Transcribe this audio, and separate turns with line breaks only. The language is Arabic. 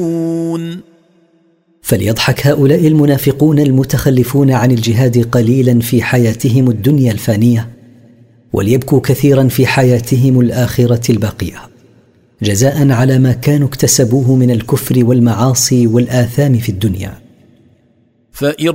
فليضحك هؤلاء المنافقون المتخلفون عن الجهاد قليلا في حياتهم الدنيا الفانية، وليبكوا كثيرا في حياتهم الآخرة الباقية، جزاء على ما كانوا اكتسبوه من الكفر والمعاصي والآثام في الدنيا.
فإن